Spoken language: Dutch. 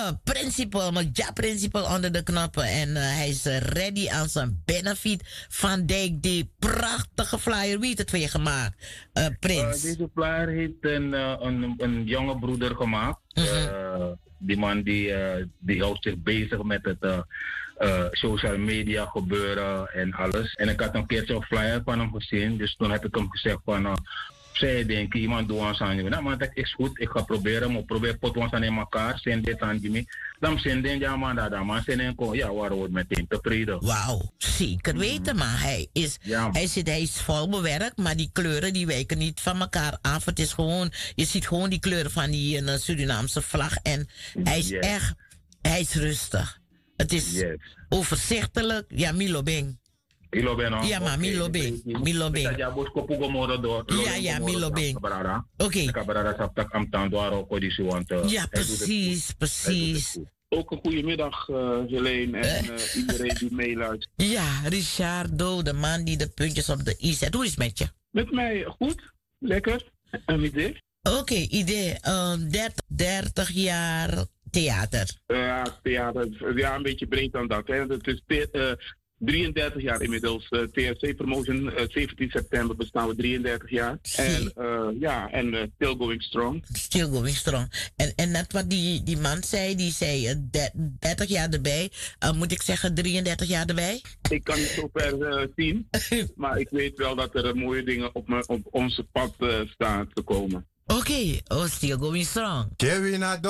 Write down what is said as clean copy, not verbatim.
Principal, maar ja, principal onder de knoppen. En hij is ready aan zijn benefit. Van Dijk, die prachtige flyer. Wie heeft het voor je gemaakt, Prins? Deze flyer heeft een jonge broeder gemaakt. Die man die houdt zich bezig met het social media gebeuren en alles. En ik had een keertje een flyer van hem gezien. Dus toen heb ik hem gezegd van... zij denken, iemand doet ons aan je. Nou, maar dat is goed. Ik ga proberen. Maar probeer pot ons aan elkaar. Zijn dit aan je. Dan zijn dit ja man dat man. Zijn kon ja waar wordt meteen tevreden. Wauw, zeker weten. Maar hij is vol bewerkt. Maar die kleuren die wijken niet van elkaar af. Het is gewoon, je ziet gewoon die kleuren van die Surinaamse vlag. En hij is echt, hij is rustig. Het is overzichtelijk. Ja, Milo Bing. Milo Bing. Ja, maar Milo Bing. Milo Bing. Ja, Milo Bing. Oké. Ja, precies, precies. Ook een goede middag, Helene en iedereen die meeluistert. Ja, Richardo, de man die de puntjes op de i zet. Hoe is het met je? Met mij goed, lekker. Een idee? Oké, idee. 30 jaar theater. Ja, theater. Ja, een beetje breed dan dat. Hè. Het is 33 jaar inmiddels. TFC Promotion, 17 september bestaan we 33 jaar. En still going strong. Still going strong. En net wat die man zei, die zei 30 jaar erbij. Moet ik zeggen 33 jaar erbij? Ik kan niet zo ver zien. Maar ik weet wel dat er mooie dingen op onze pad staan te komen. Oké. Oh, still going strong. Kevin